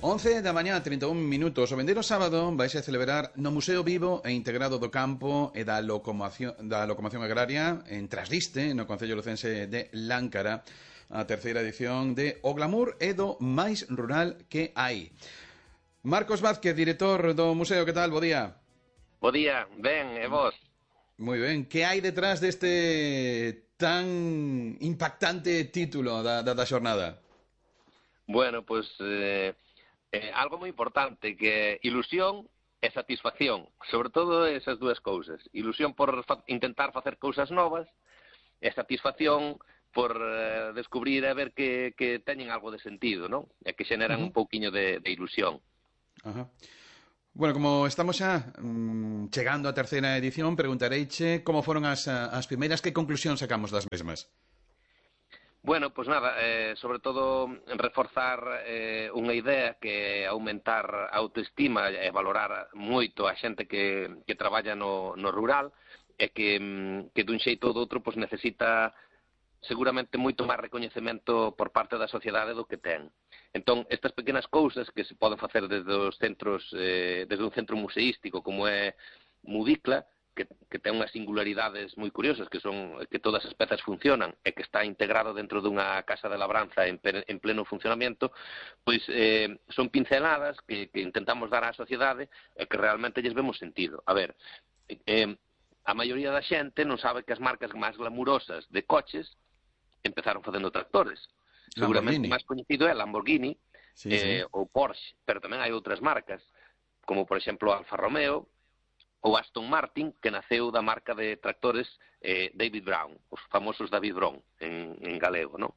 11 da mañá, 31 minutos. O vendeiro sábado vaise a celebrar no Museo Vivo e Integrado do Campo e da Locomoción Agraria en Trasdiste, no Concello lucense de Láncara, a terceira edición de O Glamour e do máis rural que hai. Marcos Vázquez, director do museo, que tal? Bo día. Bo día, ben, e vos? Moi ben. Que hai detrás deste tan impactante título da xornada? Bueno, pois algo moi importante, que ilusión e satisfacción, sobre todo esas dúas cousas. Ilusión por intentar facer cousas novas e satisfacción por descubrir e ver que teñen algo de sentido, non? E que xeneran un pouquiño de ilusión. Ajá. Bueno, como estamos xa chegando á terceira edición, preguntareiche como foron as primeiras, que conclusión sacamos das mesmas? Bueno, pois nada, sobre todo reforzar unha idea que é aumentar a autoestima e valorar moito a xente que traballa no rural e que dun xeito ou doutro pois necesita seguramente moito máis recoñecemento por parte da sociedade do que ten. Entón, estas pequenas cousas que se poden facer desde os centros, desde un centro museístico como é Mudicla, que ten unhas singularidades moi curiosas, que son que todas as pezas funcionan e que está integrado dentro dunha casa de labranza en pleno funcionamento, pois son pinceladas que intentamos dar á sociedade e que realmente lles vemos sentido. A ver, a maioría da xente non sabe que as marcas máis glamurosas de coches empezaron facendo tractores. Seguramente o máis coñecido é Lamborghini, sí. ou Porsche, pero tamén hai outras marcas, como por exemplo Alfa Romeo ou Aston Martin, que naceu da marca de tractores David Brown, os famosos David Brown en galego, non?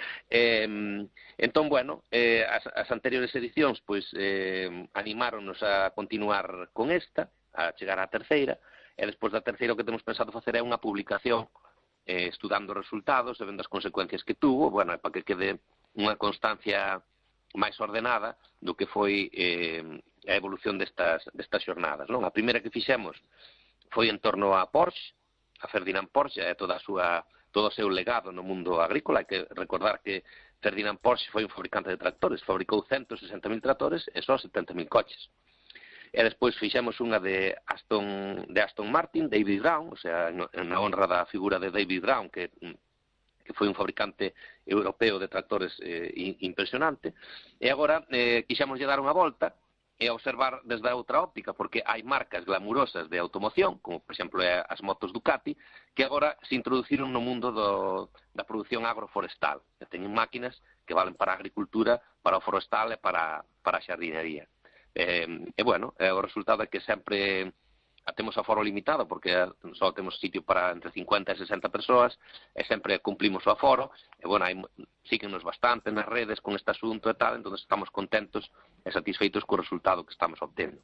Entón, bueno, as anteriores edicións pois animáronos a continuar con esta, a chegar á terceira, e despois da terceira o que temos pensado facer é unha publicación estudando os resultados e vendo as consecuencias que tuvo, bueno, para que quede unha constancia máis ordenada do que foi a evolución destas xornadas, non? A primeira que fixemos foi en torno a Porsche, a Ferdinand Porsche e todo o seu legado no mundo agrícola. Hai que recordar que Ferdinand Porsche foi un fabricante de tractores, fabricou 160.000 tractores e só 70.000 coches. E despois fixemos unha de Aston Martin, David Brown, o sea, na honra da figura de David Brown, que foi un fabricante europeo de tractores impresionante. E agora quixemos lle dar unha volta e observar desde a outra óptica, porque hai marcas glamurosas de automoción, como por exemplo as motos Ducati, que agora se introduciron no mundo da produción agroforestal. Que teñen máquinas que valen para a agricultura, para o forestal e para a xardinería. E bueno, o resultado é que sempre temos aforo limitado, porque só temos sitio para entre 50 e 60 persoas, e sempre cumplimos o aforo, e bueno, síguenos bastante nas redes con este asunto e tal, entón estamos contentos e satisfeitos co resultado que estamos obtendo.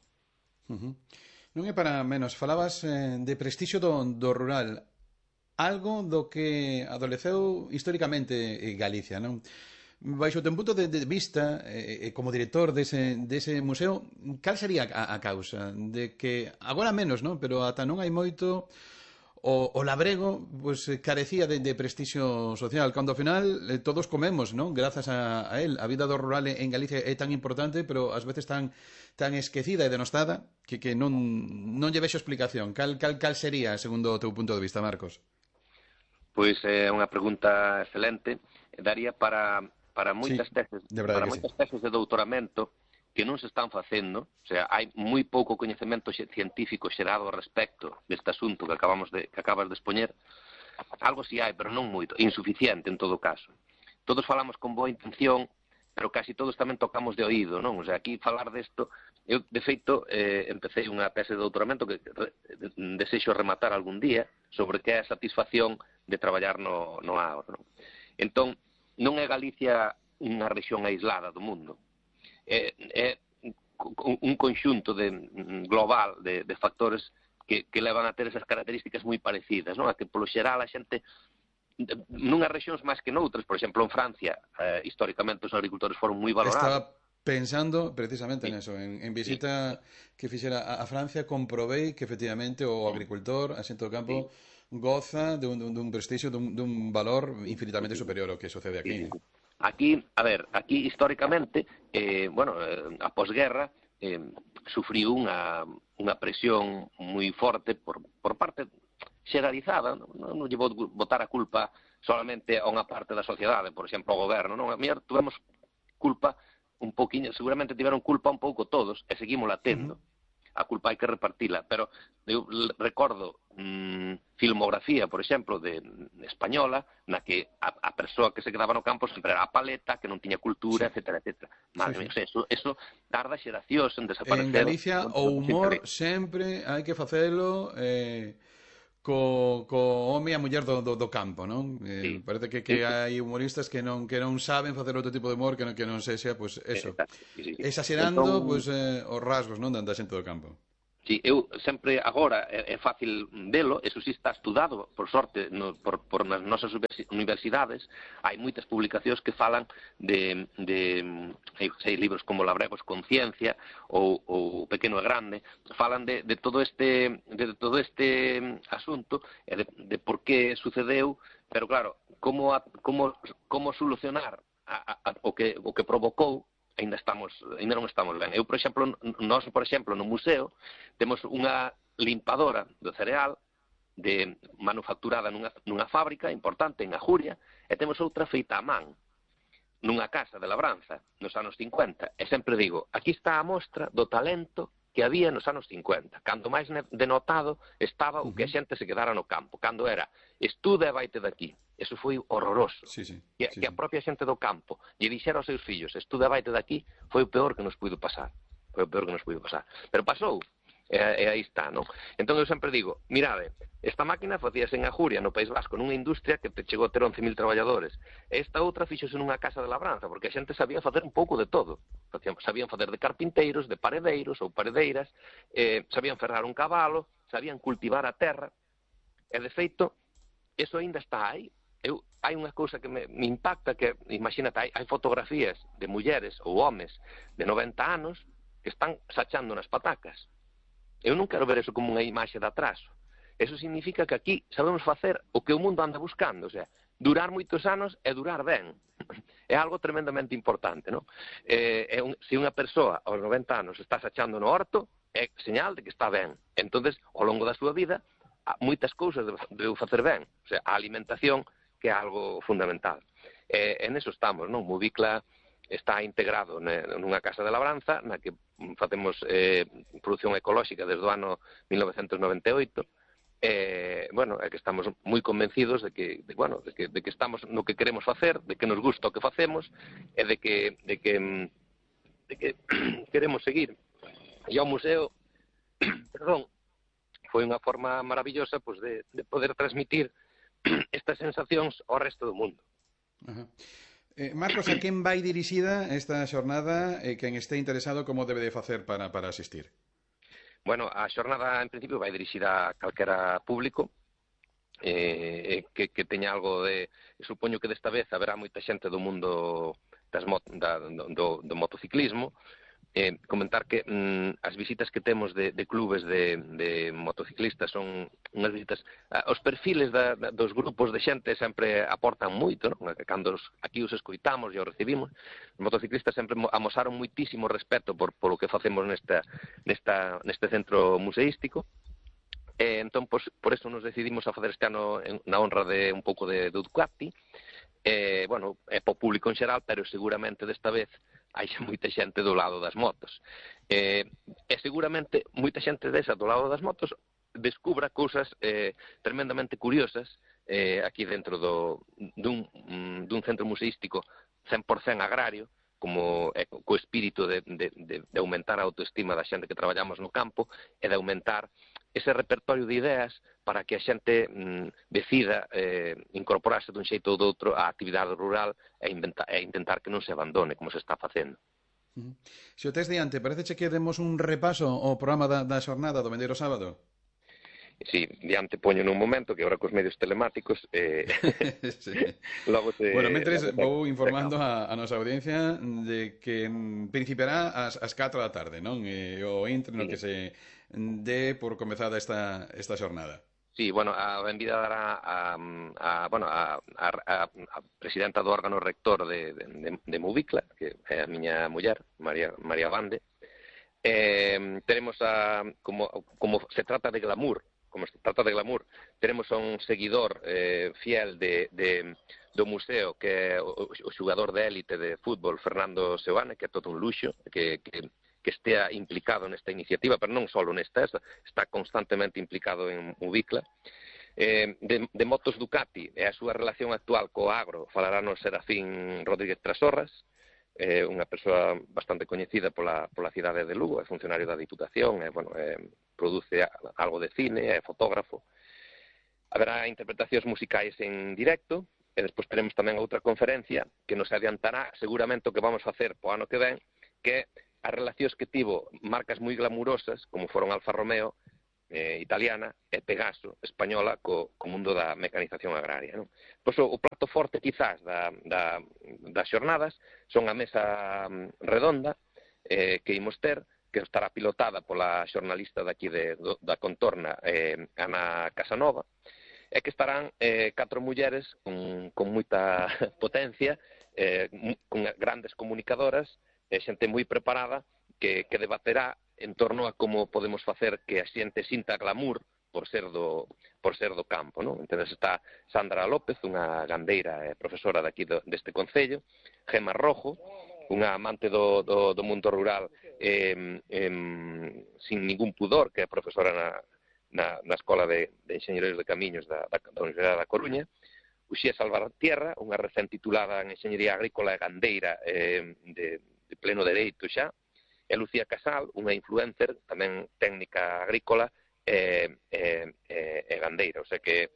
Non é para menos, falabas de prestixio do rural, algo do que adoleceu históricamente Galicia, non? Baixo o teu punto de vista, como director dese museo, cal sería a causa de que, agora menos, non? Pero ata non hai moito, o labrego pues, carecía de prestixio social, cando ao final todos comemos, non? Grazas a él. A vida do rural en Galicia é tan importante, pero ás veces tan esquecida e denostada que non lle vexo explicación. Cal sería, segundo o teu punto de vista, Marcos? Pois é unha pregunta excelente. Daría para moitas teses de doutoramento que non se están facendo, o sea, hai moi pouco coñecemento científico xerado ao respecto deste asunto que acabas de expoñer. Algo si hai, pero non moito, insuficiente en todo caso. Todos falamos con boa intención, pero casi todos tamén tocamos de oído, non? O sea, aquí falar desto, eu de feito empecé unha tese de doutoramento que desexo rematar algún día sobre que é a satisfacción de traballar no agro, non? Entón, non é Galicia unha rexión aislada do mundo. É un conxunto global de factores que levan a ter esas características moi parecidas, non? A que, polo xeral, a xente nunhas rexións máis que noutras, por exemplo, en Francia, históricamente os agricultores foron moi valorados. Estaba pensando precisamente neso, en visita que fixera a Francia, comprobei que efectivamente o agricultor, a xente do campo, goza dun prestixio, dun valor infinitamente superior ao que sucede aquí. Aquí, a ver, aquí históricamente, a posguerra sufriu unha presión moi forte por parte xeralizada, non lle vou botar a culpa solamente a unha parte da sociedade, por exemplo, ao goberno, non? A mellor tuvemos culpa un poquinho, seguramente tiveron culpa un pouco todos, e seguimos tendo. A culpa hai que repartila, pero eu recordo filmografía, por exemplo, de española, na que a persoa que se quedaba no campo sempre era a paleta, que non tiña cultura, etcétera, etcétera. Madre mía, eso tarda xeracións en desaparecer. En Galicia o humor sempre hai que facelo co home e a muller do campo, non? Sí. Parece que hai humoristas que non saben facer outro tipo de humor que non sexa, pois, eso. Sí. Exagerando, pois, os rasgos, non, da xente do campo. Sí, eu sempre agora é fácil velo, eso sí está estudado, por sorte, por nas nosas universidades, hai moitas publicacións que falan de libros como Labregos con Ciencia ou Pequeno e Grande, falan de todo este asunto e de por que sucedeu, pero claro, como solucionar o que provocou. Ainda non estamos ben. Eu, por exemplo, no museo, temos unha limpadora do cereal manufacturada nunha fábrica importante en Ajuria, e temos outra feita a man nunha casa de labranza nos anos 50. E sempre digo, aquí está a mostra do talento que había nos anos 50, cando máis denotado estaba o que a xente se quedara no campo, cando era estuda e vaite daqui. Eso foi horroroso. Que a propia xente do campo lle dixera aos seus fillos, estuda e vaite daqui, foi o peor que nos puido pasar. Pero pasou, e aí está, non? Entón eu sempre digo, mirade, esta máquina facíase en Ajuria, no País Vasco, nunha industria que chegou a ter 11.000 traballadores. Esta outra fixose nunha casa de labranza, porque a xente sabía facer un pouco de todo. Sabían facer de carpinteiros, de paredeiros ou paredeiras, sabían ferrar un cabalo, sabían cultivar a terra, e de feito, eso aínda está aí. Hai unha cousa que me impacta, que, imagínate, hai fotografías de mulleres ou homes de 90 anos que están sachando nas patacas. Eu non quero ver eso como unha imaxe de atraso. Eso significa que aquí sabemos facer o que o mundo anda buscando, o sea, durar moitos anos e durar ben. É algo tremendamente importante, non? Se unha persoa aos 90 anos está sachando no horto, é señal de que está ben. Entonces, ao longo da súa vida, moitas cousas debeu facer ben. O sea, a alimentación, que é algo fundamental. En eso estamos, non? Movicla está integrado nunha casa de labranza na que facemos produción ecolóxica desde o ano 1998. É que estamos moi convencidos de que estamos no que queremos facer, de que nos gusta o que facemos e de que queremos seguir. E ao museo, foi unha forma maravillosa de poder transmitir estas sensacións ao resto do mundo. Marcos, a quen vai dirixida esta xornada e quen este interesado como debe de facer para asistir? Bueno, a xornada en principio vai dirixida a calquera público que teña algo de... Supoño que desta vez haberá moita xente do mundo do motociclismo. Comentar que as visitas que temos de clubes de motociclistas son unhas visitas, os perfiles dos grupos de xente sempre aportan moito, non? Cando aquí os escoitamos e os recibimos, os motociclistas sempre amosaron moitísimo respeto por o que facemos neste centro museístico. Entón, por eso nos decidimos a facer este ano na honra de un pouco de Ducati. É po público en xeral, pero seguramente desta vez hai moita xente do lado das motos. E seguramente moita xente desa do lado das motos descubra cousas tremendamente curiosas aquí dentro dun centro museístico 100% agrario, como co espírito de aumentar a autoestima da xente que traballamos no campo e de aumentar ese repertorio de ideas para que a xente decida incorporarse dun xeito ou doutro á actividade rural e intentar que non se abandone como se está facendo. Se o tes diante, parece que demos un repaso ao programa da xornada do vendeiro sábado? Sí, diante poño nun momento que agora cos medios telemáticos sí. Bueno, mentres vou informando a nosa audiencia de que principiará ás 4 da tarde, non? O intre no que se dé por comezada esta xornada. Sí, bueno, a benvida dará a presidenta do órgano rector de Mubicla, que é a miña muller, María Bande. Tenemos como se trata de glamour, tenemos a un seguidor fiel do museo, que é o xogador de élite de fútbol Fernando Seoane, que é todo un luxo, que estea implicado nesta iniciativa, pero non só nesta, está constantemente implicado en Ubicla. De motos Ducati e a súa relación actual co agro falarános Serafín Rodríguez Trasorras, unha persoa bastante coñecida pola cidade de Lugo, é funcionario da Diputación, produce algo de cine, é fotógrafo. Haberá interpretacións musicais en directo, e despois teremos tamén outra conferencia que nos adiantará seguramente o que vamos facer po ano que ven, que as relacións que tivo marcas moi glamurosas, como foron Alfa Romeo, italiana, e Pegaso, española, co mundo da mecanización agraria. Non? Pois o prato forte, quizás, das xornadas son a mesa redonda que imos ter, que estará pilotada pola xornalista daqui da Contorna, Ana Casanova, e que estarán 4 mulleres con moita potencia, con grandes comunicadoras, xente moi preparada, que debaterá en torno a como podemos facer que a xente sinta glamour por ser do campo, non? Entón está Sandra López, unha gandeira e profesora daqui deste concello, Gemma Rojo, unha amante do mundo rural sin ningún pudor, que é profesora na Escola de Enxeñeros de Camiños da Universidade da Coruña, Uxía Salvatierra, unha recén titulada en Enxeñería Agrícola e Gandeira de pleno dereito xa, e Lucía Casal, unha influencer, tamén técnica agrícola e gandeira. O sea que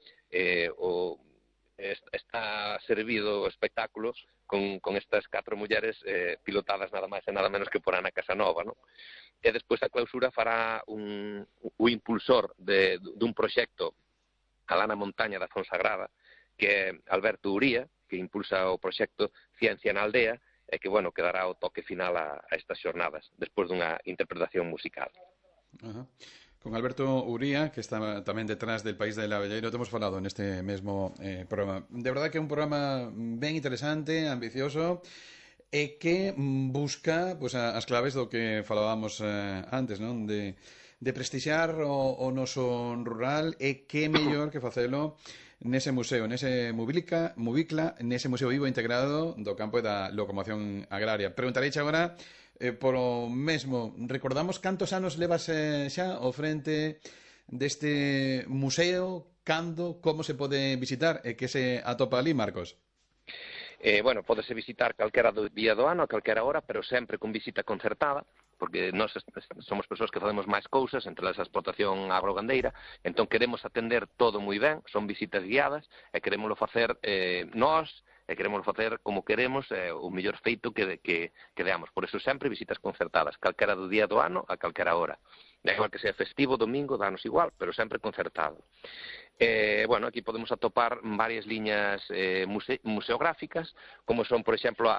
está servido o espectáculo con estas 4 mulleres pilotadas nada máis e nada menos que por Ana Casanova, non? E despois a clausura fará o impulsor dun proxecto alá na montaña da Fonsagrada, que é Alberto Uría, que impulsa o proxecto Ciencia na Aldea, e que, bueno, que dará o toque final a estas xornadas, despois dunha interpretación musical. Ajá. Con Alberto Uría, que está tamén detrás del País del Abelleiro, te hemos falado neste mesmo programa. De verdad que é un programa ben interesante, ambicioso, e que busca pues, as claves do que falábamos antes, non? De prestixiar o noso rural, e que mellor que facelo nese museo, nese Mubicla, nese museo vivo integrado do campo e da locomoción agraria. Preguntareiche agora polo mesmo, recordamos cantos anos levas xa ao frente deste museo, cando, como se pode visitar e que se atopa ali, Marcos? Bueno, pódese visitar calquera día do ano, a calquera hora, pero sempre con visita concertada, porque nós somos persoas que facemos máis cousas, entre elas a explotación agrogandeira, entón queremos atender todo moi ben, son visitas guiadas, e queremoslo facer nós, e queremoslo facer como queremos, o mellor feito que deamos. Por eso sempre visitas concertadas, calquera do día do ano, a calquera hora. Da igual que sea festivo, domingo, danos igual, pero sempre concertado. Bueno, aquí podemos atopar varias liñas museográficas, como son, por exemplo,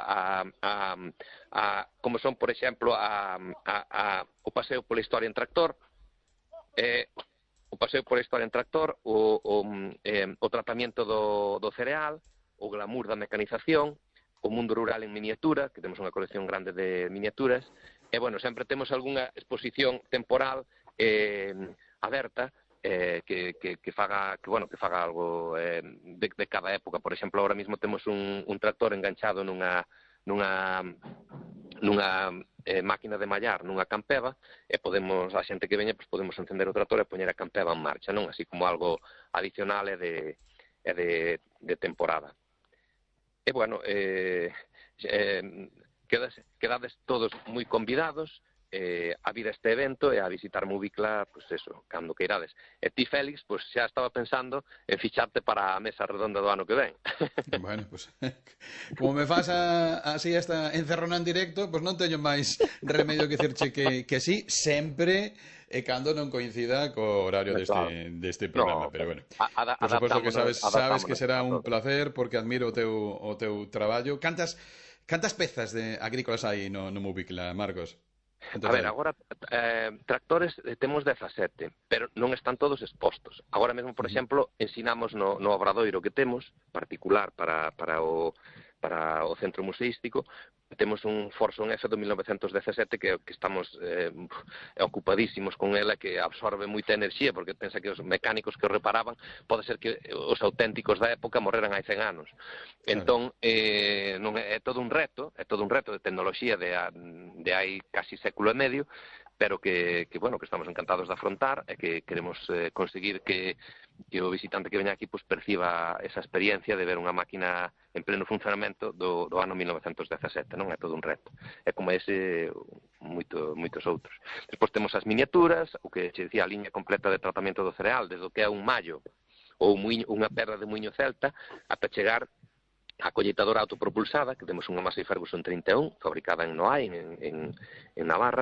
o paseo pola historia en tractor, o tratamento do cereal, o glamour da mecanización, o mundo rural en miniatura, que temos unha colección grande de miniaturas, e, bueno, sempre temos algunha exposición temporal aberta, que faga algo de cada época. Por exemplo, ahora mismo temos un tractor enganchado nunha máquina de mallar, nunha campeva, e podemos, a xente que veña, podemos encender o tractor e poñer a campeva en marcha, non? Así como algo adicional e de temporada. E, bueno, quedades todos moi convidados a vir a este evento e a visitar Mubicla, pues eso, cando queirades. E ti, Félix, pues xa estaba pensando en ficharte para a mesa redonda do ano que ven. Bueno, pues como me faz así esta encerrona en directo, pues non teño máis remedio que dicirche que sí, sempre e cando non coincida co horario deste programa, no, pero bueno. Por suposto que sabes que será un placer, porque admiro o teu traballo. Cantas pezas agrícolas hai no Mubicla, Marcos? A ver, agora tractores temos 17, pero non están todos expostos. Agora mesmo, por exemplo, ensinamos no obradoiro que temos, particular para o centro museístico, temos un Forson F do 1917 que estamos ocupadísimos con ela, que absorbe moita enerxía, porque pensa que os mecánicos que o reparaban pode ser que os auténticos da época morreran hai 100 anos. Entón, non é todo un reto de tecnoloxía de hai casi século e medio, pero que estamos encantados de afrontar e que queremos conseguir que o visitante que veña aquí pues perciba esa experiencia de ver unha máquina en pleno funcionamento do ano 1917, non é todo un reto. É como ese moitos outros. Despois temos as miniaturas, o que che dicía, a liña completa de tratamento do cereal, desde o que é un mallo ou unha perra de muiño celta, ata chegar a colleitadora autopropulsada, que temos unha Massey Ferguson 31, fabricada en Noai, en Navarra,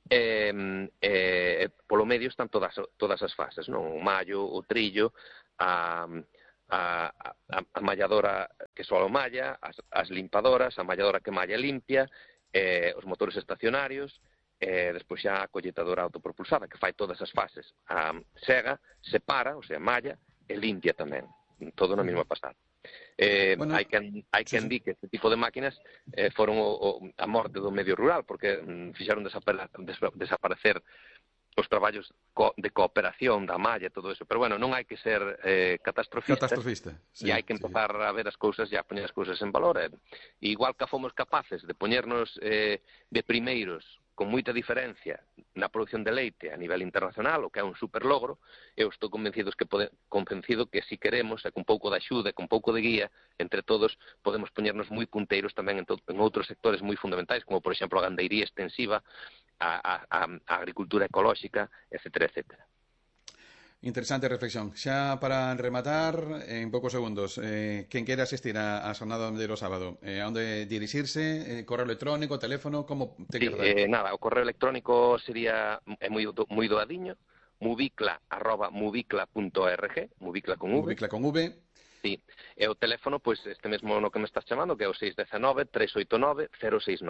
polo medio están todas as fases, non? O mallo, o trillo, a malladora que só malla, as limpadoras, a malladora que malla limpia, os motores estacionarios, despois xa a colleitadora autopropulsada, que fai todas as fases. Sega, separa, o sea, malla, e limpia tamén, todo na mesma pasada. Hai quen di que este tipo de máquinas foron a morte do medio rural, porque fixeron desaparecer os traballos de cooperación da malla e todo eso, pero bueno, non hai que ser catastrofista, e hai que empezar a ver as cousas e a poñer as cousas en valor, igual que fomos capaces de poñernos de primeiros con moita diferencia na produción de leite a nivel internacional, o que é un super logro. Eu estou convencido que si queremos, e con pouco de axuda, e con pouco de guía, entre todos, podemos poñernos moi punteiros tamén en outros sectores moi fundamentais, como, por exemplo, a gandeiría extensiva, a agricultura ecolóxica, etcétera, etcétera. Interesante reflexión. Xa para rematar, en poucos segundos, quen queira asistir a xornada do sábado, a onde dirixirse, correo electrónico, teléfono, como te queres dar? Nada, o correo electrónico sería moi doadiño, mubicla@mubicla.org, mubicla con V. Mubicla con V. Sí, e o teléfono, pois este mesmo no que me estás chamando, que é o 619 389 069.